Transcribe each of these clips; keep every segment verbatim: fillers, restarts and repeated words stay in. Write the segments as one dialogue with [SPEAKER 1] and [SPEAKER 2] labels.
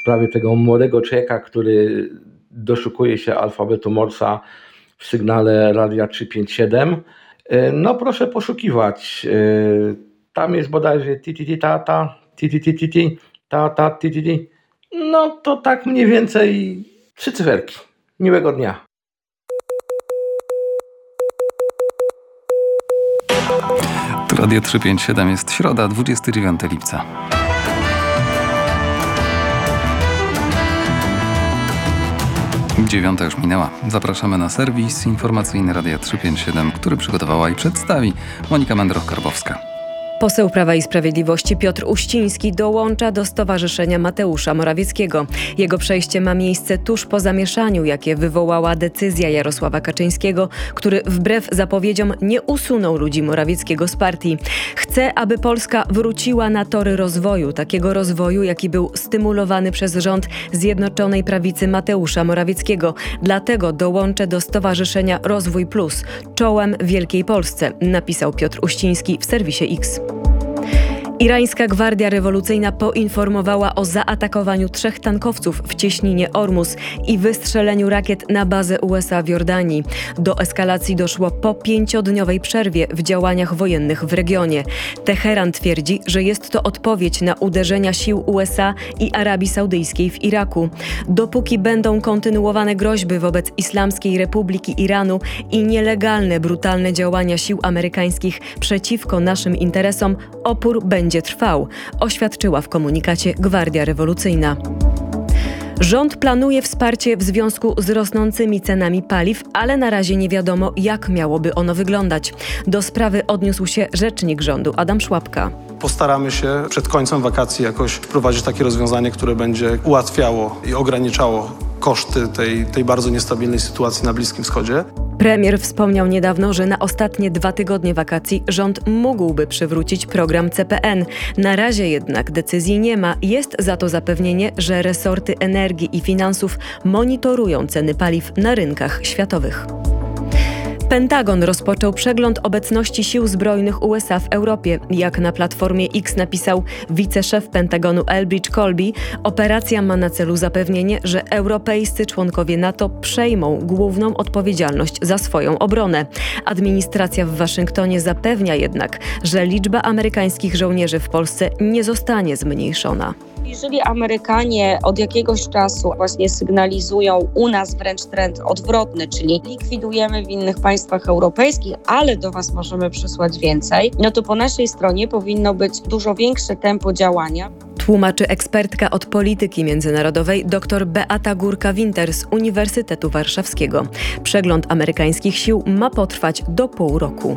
[SPEAKER 1] sprawie tego młodego człowieka, który doszukuje się alfabetu Morsa w sygnale Radia trzysta pięćdziesiąt siedem. No proszę poszukiwać. Tam jest bodajże ti ti ti ta ta, ti ti ti ti ti, ta ta ti ti ti. No to tak mniej więcej trzy cyferki. Miłego dnia.
[SPEAKER 2] To Radio trzysta pięćdziesiąt siedem, jest środa, dwudziestego dziewiątego lipca. Dziewiąta już minęła. Zapraszamy na serwis informacyjny Radia trzysta pięćdziesiąt siedem, który przygotowała i przedstawi Monika Mędroch-Karbowska.
[SPEAKER 3] Poseł Prawa i Sprawiedliwości Piotr Uściński dołącza do Stowarzyszenia Mateusza Morawieckiego. Jego przejście ma miejsce tuż po zamieszaniu, jakie wywołała decyzja Jarosława Kaczyńskiego, który wbrew zapowiedziom nie usunął ludzi Morawieckiego z partii. Chce, aby Polska wróciła na tory rozwoju, takiego rozwoju, jaki był stymulowany przez rząd Zjednoczonej Prawicy Mateusza Morawieckiego. Dlatego dołączę do Stowarzyszenia Rozwój Plus, czołem Wielkiej Polsce, napisał Piotr Uściński w serwisie X. Irańska Gwardia Rewolucyjna poinformowała o zaatakowaniu trzech tankowców w cieśninie Ormus i wystrzeleniu rakiet na bazę U S A w Jordanii. Do eskalacji doszło po pięciodniowej przerwie w działaniach wojennych w regionie. Teheran twierdzi, że jest to odpowiedź na uderzenia sił U S A i Arabii Saudyjskiej w Iraku. Dopóki będą kontynuowane groźby wobec Islamskiej Republiki Iranu i nielegalne, brutalne działania sił amerykańskich przeciwko naszym interesom, opór będzie będzie trwał, oświadczyła w komunikacie Gwardia Rewolucyjna. Rząd planuje wsparcie w związku z rosnącymi cenami paliw, ale na razie nie wiadomo, jak miałoby ono wyglądać. Do sprawy odniósł się rzecznik rządu Adam Szłapka.
[SPEAKER 4] Postaramy się przed końcem wakacji jakoś wprowadzić takie rozwiązanie, które będzie ułatwiało i ograniczało koszty tej, tej bardzo niestabilnej sytuacji na Bliskim Wschodzie.
[SPEAKER 3] Premier wspomniał niedawno, że na ostatnie dwa tygodnie wakacji rząd mógłby przywrócić program C P N. Na razie jednak decyzji nie ma. Jest za to zapewnienie, że resorty energii i finansów monitorują ceny paliw na rynkach światowych. Pentagon rozpoczął przegląd obecności sił zbrojnych U S A w Europie. Jak na Platformie X napisał wiceszef Pentagonu Elbridge Colby, operacja ma na celu zapewnienie, że europejscy członkowie NATO przejmą główną odpowiedzialność za swoją obronę. Administracja w Waszyngtonie zapewnia jednak, że liczba amerykańskich żołnierzy w Polsce nie zostanie zmniejszona.
[SPEAKER 5] Jeżeli Amerykanie od jakiegoś czasu właśnie sygnalizują u nas wręcz trend odwrotny, czyli likwidujemy w innych państwach europejskich, ale do was możemy przysłać więcej, no to po naszej stronie powinno być dużo większe tempo działania.
[SPEAKER 3] Tłumaczy ekspertka od polityki międzynarodowej dr Beata Górka-Winter z Uniwersytetu Warszawskiego. Przegląd amerykańskich sił ma potrwać do pół roku.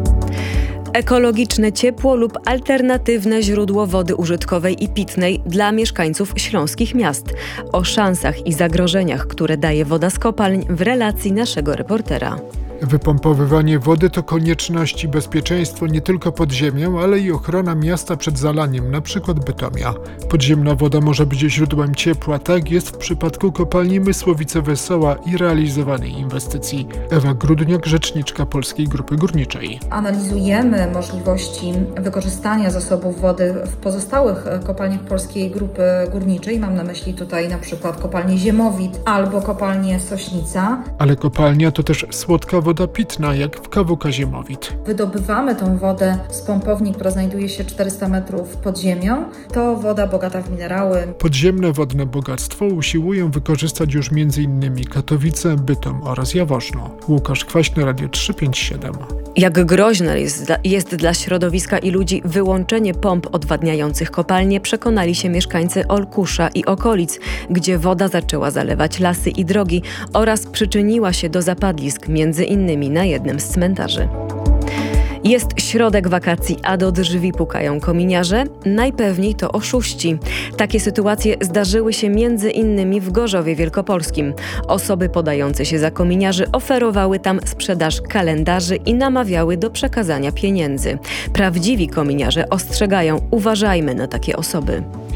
[SPEAKER 3] Ekologiczne ciepło lub alternatywne źródło wody użytkowej i pitnej dla mieszkańców śląskich miast. O szansach i zagrożeniach, które daje woda z kopalń w relacji naszego reportera.
[SPEAKER 6] Wypompowywanie wody to konieczność i bezpieczeństwo nie tylko pod ziemią, ale i ochrona miasta przed zalaniem, np. Bytomia. Podziemna woda może być źródłem ciepła, tak jest w przypadku kopalni Mysłowice-Wesoła i realizowanej inwestycji. Ewa Grudniak, rzeczniczka Polskiej Grupy Górniczej.
[SPEAKER 7] Analizujemy możliwości wykorzystania zasobów wody w pozostałych kopalniach Polskiej Grupy Górniczej. Mam na myśli tutaj na przykład kopalnię Ziemowit albo kopalnię Sośnica.
[SPEAKER 6] Ale kopalnia to też słodka woda pitna, jak w K W K Ziemowit.
[SPEAKER 7] Wydobywamy tą wodę z pompowni, która znajduje się czterysta metrów pod ziemią. To woda bogata w minerały.
[SPEAKER 6] Podziemne wodne bogactwo usiłują wykorzystać już między innymi Katowice, Bytom oraz Jaworzno. Łukasz Kwaśny, Radio trzysta pięćdziesiąt siedem.
[SPEAKER 3] Jak groźne jest dla, jest dla środowiska i ludzi wyłączenie pomp odwadniających kopalnie, przekonali się mieszkańcy Olkusza i okolic, gdzie woda zaczęła zalewać lasy i drogi oraz przyczyniła się do zapadlisk, między innymi na jednym z cmentarzy. Jest środek wakacji, a do drzwi pukają kominiarze? Najpewniej to oszuści. Takie sytuacje zdarzyły się między innymi w Gorzowie Wielkopolskim. Osoby podające się za kominiarzy oferowały tam sprzedaż kalendarzy i namawiały do przekazania pieniędzy. Prawdziwi kominiarze ostrzegają, uważajmy na takie osoby.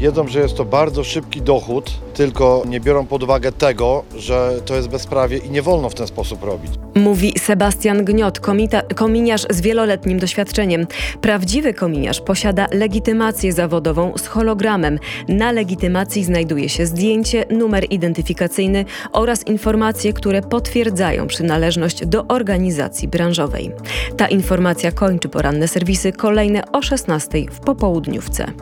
[SPEAKER 8] Wiedzą, że jest to bardzo szybki dochód, tylko nie biorą pod uwagę tego, że to jest bezprawie i nie wolno w ten sposób robić.
[SPEAKER 3] Mówi Sebastian Gniot, komita- kominiarz z wieloletnim doświadczeniem. Prawdziwy kominiarz posiada legitymację zawodową z hologramem. Na legitymacji znajduje się zdjęcie, numer identyfikacyjny oraz informacje, które potwierdzają przynależność do organizacji branżowej. Ta informacja kończy poranne serwisy, kolejne o szesnastej w popołudniówce.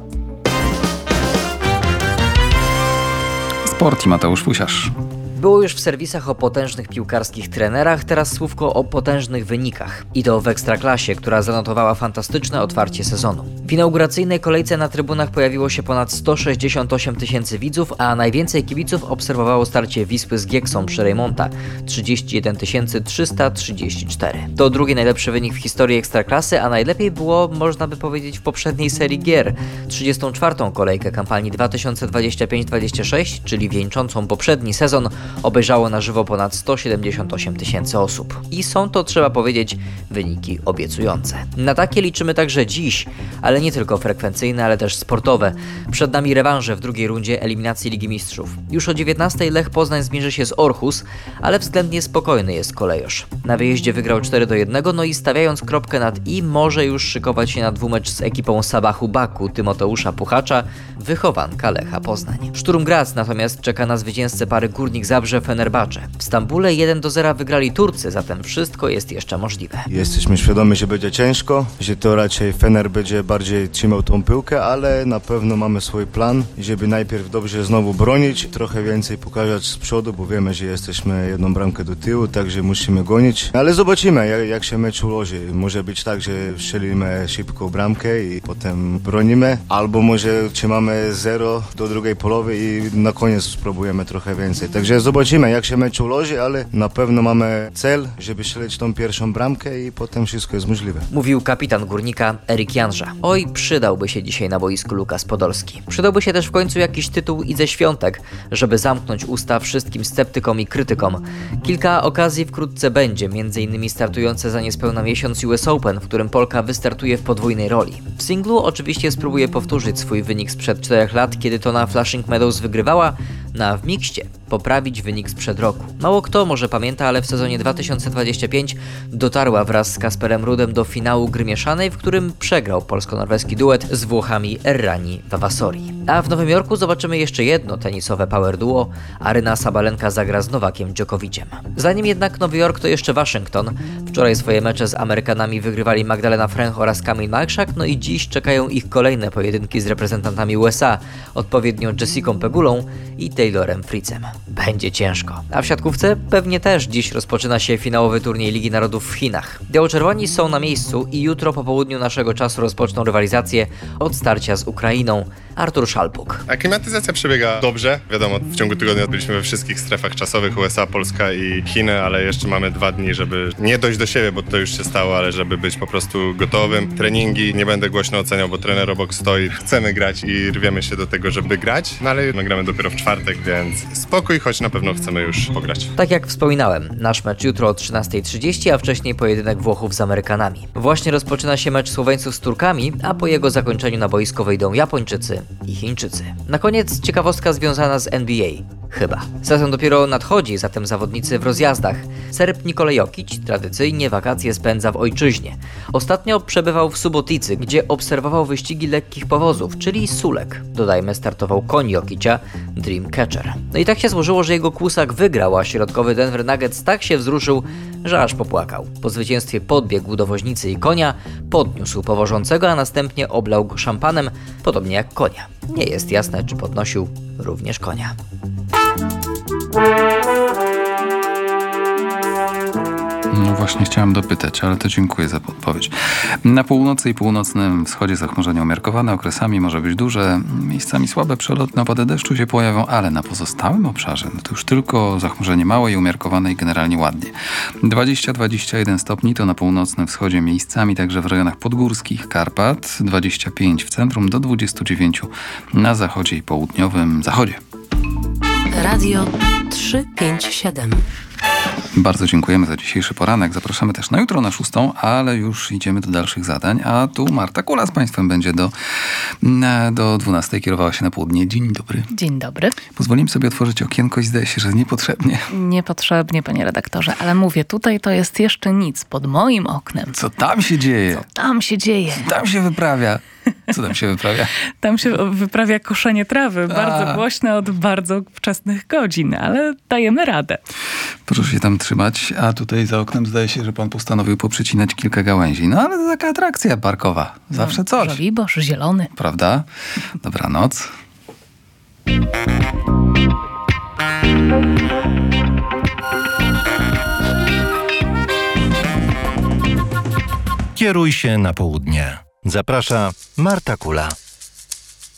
[SPEAKER 2] Sport i Mateusz Fusiarz.
[SPEAKER 9] Było już w serwisach o potężnych piłkarskich trenerach, teraz słówko o potężnych wynikach. I to w Ekstraklasie, która zanotowała fantastyczne otwarcie sezonu. W inauguracyjnej kolejce na trybunach pojawiło się ponad sto sześćdziesiąt osiem tysięcy widzów, a najwięcej kibiców obserwowało starcie Wisły z Gieksą przy Rejmonta – trzydzieści jeden tysięcy trzysta trzydzieści cztery. To drugi najlepszy wynik w historii Ekstraklasy, a najlepiej było, można by powiedzieć, w poprzedniej serii gier. trzydziestą czwartą kolejkę kampanii dwa tysiące dwudziestej piątej dwudziestej szóstej, czyli wieńczącą poprzedni sezon, obejrzało na żywo ponad sto siedemdziesiąt osiem tysięcy osób. I są to, trzeba powiedzieć, wyniki obiecujące. Na takie liczymy także dziś, ale nie tylko frekwencyjne, ale też sportowe. Przed nami rewanże w drugiej rundzie eliminacji Ligi Mistrzów. Już o dziewiętnastej Lech Poznań zmierzy się z Orhus, ale względnie spokojny jest Kolejosz. Na wyjeździe wygrał cztery do jednego, no i stawiając kropkę nad i może już szykować się na dwumecz z ekipą Sabachu Baku Tymoteusza Puchacza, wychowanka Lecha Poznań. Szturm Graz natomiast czeka na zwycięzcę pary Górnik Zabrze Fenerbahce. W Stambule jeden do zera wygrali Turcy, zatem wszystko jest jeszcze możliwe.
[SPEAKER 8] Jesteśmy świadomi, że będzie ciężko, że to raczej Fener będzie bardziej trzymał tą piłkę, ale na pewno mamy swój plan, żeby najpierw dobrze znowu bronić, trochę więcej pokazać z przodu, bo wiemy, że jesteśmy jedną bramkę do tyłu, także musimy gonić. Ale zobaczymy, jak, jak się mecz ułoży. Może być tak, że strzelimy szybko bramkę i potem bronimy, albo może trzymamy zero do drugiej połowy i na koniec spróbujemy trochę więcej. Także zobaczymy, jak się mecz ułoży, ale na pewno mamy cel, żeby strzelić tą pierwszą bramkę i potem wszystko jest możliwe.
[SPEAKER 9] Mówił kapitan Górnika Erik Janża. Oj, przydałby się dzisiaj na boisku Lukas Podolski. Przydałby się też w końcu jakiś tytuł i ze świątek, żeby zamknąć usta wszystkim sceptykom i krytykom. Kilka okazji wkrótce będzie, między innymi startujące za niespełna miesiąc U S Open, w którym Polka wystartuje w podwójnej roli. W singlu oczywiście spróbuje powtórzyć swój wynik sprzed czterech lat, kiedy to na Flushing Meadows wygrywała, na w mikście poprawić wynik sprzed roku. Mało kto może pamięta, ale w sezonie dwa tysiące dwudziestym piątym dotarła wraz z Kasperem Rudem do finału gry mieszanej, w którym przegrał polsko-norweski duet z Włochami Errani Vavasori. A w Nowym Jorku zobaczymy jeszcze jedno tenisowe power duo. Aryna Sabalenka zagra z Nowakiem Djokoviciem. Zanim jednak Nowy Jork, to jeszcze Waszyngton. Wczoraj swoje mecze z Amerykanami wygrywali Magdalena Fręch oraz Kamil Majchrzak, no i dziś czekają ich kolejne pojedynki z reprezentantami U S A, odpowiednio Jessicą Pegulą i Taylorem Fritzem. Będzie ciężko. A w siatkówce pewnie też dziś rozpoczyna się finałowy turniej Ligi Narodów w Chinach. Biało-czerwoni są na miejscu i jutro po południu naszego czasu rozpoczną rywalizację od starcia z Ukrainą. Artur Szalpuk.
[SPEAKER 10] Aklimatyzacja przebiega dobrze. Wiadomo, w ciągu tygodnia byliśmy we wszystkich strefach czasowych U S A, Polska i Chiny, ale jeszcze mamy dwa dni, żeby nie dojść do siebie, bo to już się stało, ale żeby być po prostu gotowym. Treningi nie będę głośno oceniał, bo trener obok stoi. Chcemy grać i rwiemy się do tego, żeby grać, no ale my gramy dopiero w czwartek, więc spokój, choć na pewno chcemy już pograć.
[SPEAKER 9] Tak jak wspominałem, nasz mecz jutro o trzynastej trzydzieści, a wcześniej pojedynek Włochów z Amerykanami. Właśnie rozpoczyna się mecz Słoweńców z Turkami, a po jego zakończeniu na boisko wyjdą Japończycy i Chińczycy. Na koniec ciekawostka związana z N B A. Chyba. Sezon dopiero nadchodzi, zatem zawodnicy w rozjazdach. Serb Nikola Jokić tradycyjnie wakacje spędza w ojczyźnie. Ostatnio przebywał w Suboticy, gdzie obserwował wyścigi lekkich powozów, czyli sulek. Dodajmy, startował koń Jokicia, Dreamcatcher. No i tak się złożyło, że jego kłusak wygrał, a środkowy Denver Nuggets tak się wzruszył, że aż popłakał. Po zwycięstwie podbiegł do woźnicy i konia, podniósł powożącego, a następnie oblał go szampanem, podobnie jak konia. Nie jest jasne, czy podnosił również konia.
[SPEAKER 2] No właśnie chciałem dopytać, ale to dziękuję za podpowiedź. Na północy i północnym wschodzie zachmurzenia umiarkowane, okresami może być duże, miejscami słabe przelotne opady deszczu się pojawią, ale na pozostałym obszarze no to już tylko zachmurzenie małe i umiarkowane i generalnie ładnie. dwadzieścia do dwudziestu jeden stopni to na północnym wschodzie miejscami, także w rejonach podgórskich Karpat, dwadzieścia pięć w centrum do dwudziestu dziewięciu na zachodzie i południowym zachodzie.
[SPEAKER 11] Radio trzysta pięćdziesiąt siedem.
[SPEAKER 2] Bardzo dziękujemy za dzisiejszy poranek. Zapraszamy też na jutro na szóstą, ale już idziemy do dalszych zadań, a tu Marta Kula z Państwem będzie do, do dwunastej. Kierowała się na południe. Dzień dobry.
[SPEAKER 11] Dzień dobry.
[SPEAKER 2] Pozwoliłem sobie otworzyć okienko i zdaje się, że niepotrzebnie.
[SPEAKER 11] Niepotrzebnie, panie redaktorze, ale mówię, tutaj to jest jeszcze nic pod moim oknem.
[SPEAKER 2] Co tam się dzieje?
[SPEAKER 11] Co tam się dzieje?
[SPEAKER 2] Co tam się wyprawia? Co tam się wyprawia?
[SPEAKER 11] Tam się wyprawia koszenie trawy, bardzo
[SPEAKER 2] A.
[SPEAKER 11] głośne od bardzo wczesnych godzin, ale dajemy radę.
[SPEAKER 2] Proszę się tam trzymać, a tutaj za oknem zdaje się, że pan postanowił poprzecinać kilka gałęzi. No ale to taka atrakcja parkowa. Zawsze coś.
[SPEAKER 11] Żoliborz, zielony.
[SPEAKER 2] Prawda? Dobranoc.
[SPEAKER 12] Kieruj się na południe. Zaprasza Marta Kula.